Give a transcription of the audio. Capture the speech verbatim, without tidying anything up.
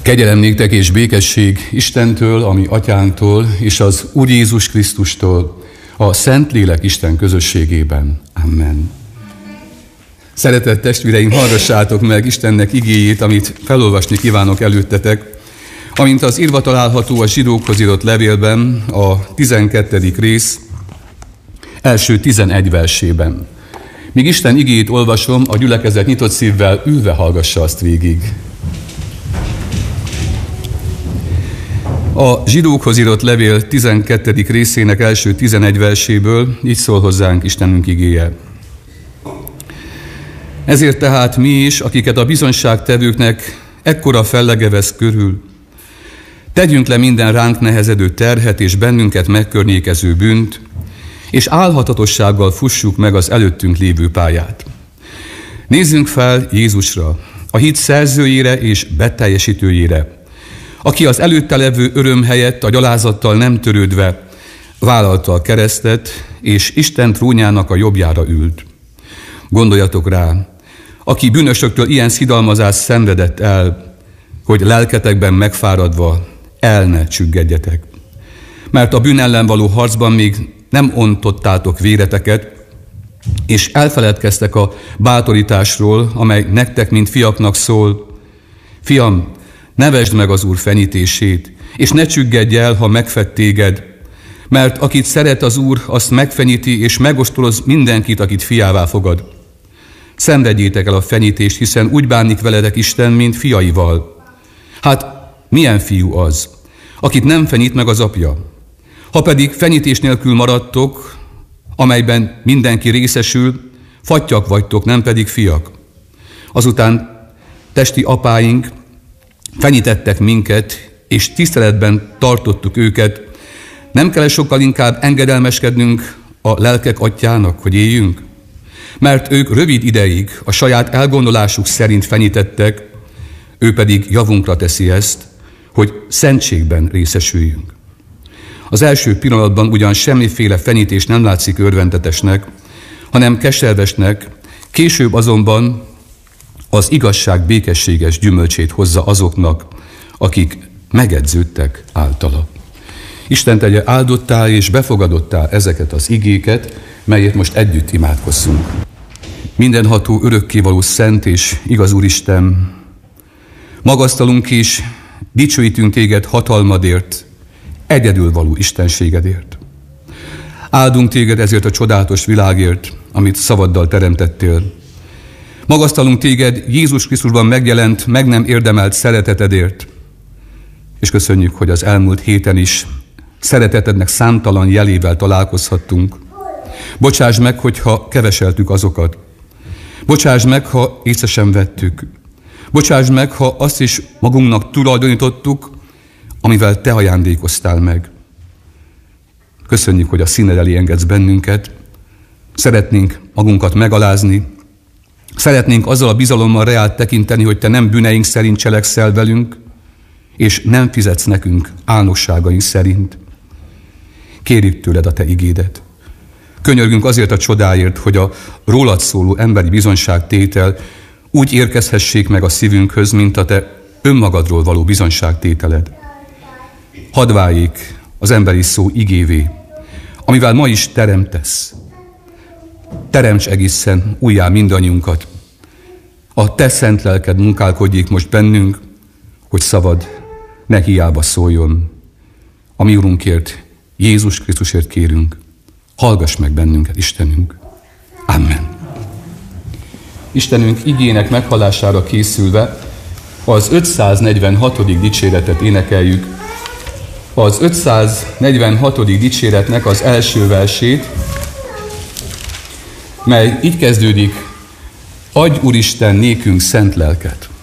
Kegyelem néktek és békesség Istentől, ami atyánktól, és az Úr Jézus Krisztustól, a Szentlélek Isten közösségében. Amen. Szeretett testvéreim, hallgassátok meg Istennek igéjét, amit felolvasni kívánok előttetek, amint az írva található a zsidókhoz írott levélben, a tizenkettedik rész első tizenegy versében. Míg Isten igéjét olvasom, a gyülekezet nyitott szívvel ülve hallgassa azt végig. A zsidókhoz írott levél tizenkettedik részének első tizenegy verséből így szól hozzánk Istenünk igéje. Ezért tehát mi is, akiket a bizonyságtevőknek ekkora fellege vesz körül, tegyünk le minden ránk nehezedő terhet és bennünket megkörnyékező bűnt, és álhatatossággal fussuk meg az előttünk lévő pályát. Nézzünk fel Jézusra, a hit szerzőjére és beteljesítőjére, aki az előtte levő öröm helyett a gyalázattal nem törődve vállalta a keresztet, és Isten trónjának a jobbjára ült. Gondoljatok rá, aki bűnösöktől ilyen szidalmazást szenvedett el, hogy lelketekben megfáradva el ne csüggedjetek. Mert a bűn ellen való harcban még nem ontottátok véreteket, és elfeledkeztek a bátorításról, amely nektek, mint fiaknak szól. Fiam, ne vesd meg az Úr fenyítését, és ne csüggedj el, ha megfed téged, mert akit szeret az Úr, azt megfenyíti, és megostoroz mindenkit, akit fiává fogad. Szenvedjétek el a fenyítést, hiszen úgy bánik veletek Isten, mint fiaival. Hát milyen fiú az, akit nem fenyít meg az apja? Ha pedig fenyítés nélkül maradtok, amelyben mindenki részesül, fattyak vagytok, nem pedig fiak. Azután testi apáink fenyítettek minket, és tiszteletben tartottuk őket. Nem kell sokkal inkább engedelmeskednünk a lelkek atyának, hogy éljünk? Mert ők rövid ideig a saját elgondolásuk szerint fenyítettek, ő pedig javunkra teszi ezt, hogy szentségben részesüljünk. Az első pillanatban ugyan semmiféle fenyítés nem látszik örvendetesnek, hanem keservesnek, később azonban az igazság békességes gyümölcsét hozza azoknak, akik megedződtek általa. Isten tegye áldottá és befogadottá ezeket az igéket, melyért most együtt imádkozzunk. Mindenható, örökkévaló, szent és igaz Úristen, magasztalunk és dicsőítünk téged hatalmadért, egyedülvaló istenségedért. Áldunk téged ezért a csodálatos világért, amit szavaddal teremtettél. Magasztalunk téged Jézus Krisztusban megjelent, meg nem érdemelt szeretetedért, és köszönjük, hogy az elmúlt héten is szeretetednek számtalan jelével találkozhattunk. Bocsáss meg, hogyha keveseltük azokat. Bocsáss meg, ha észre sem vettük. Bocsáss meg, ha azt is magunknak tulajdonítottuk, amivel te ajándékoztál meg. Köszönjük, hogy a színed elé engedsz bennünket. Szeretnénk magunkat megalázni. Szeretnénk azzal a bizalommal reált tekinteni, hogy te nem bűneink szerint cselekszel velünk, és nem fizetsz nekünk álnosságaink szerint. Kérjük tőled a te igédet. Könyörgünk azért a csodáért, hogy a rólad szóló emberi bizonyságtétel úgy érkezhessék meg a szívünkhöz, mint a te önmagadról való bizonyságtételed. Hadd váljék az emberi szó igévé, amivel ma is teremtesz. Teremts egészen újjá mindannyiunkat. A te szent lelked munkálkodjék most bennünk, hogy szavad ne hiába szóljon. A mi Urunkért, Jézus Krisztusért kérünk. Hallgass meg bennünket, Istenünk. Amen. Istenünk igének meghallására készülve az ötszáznegyvenhatodik dicséretet énekeljük. Az ötszáznegyvenhatodik dicséretnek az első versét, mely így kezdődik: Adj, Úristen, nékünk szent lelket.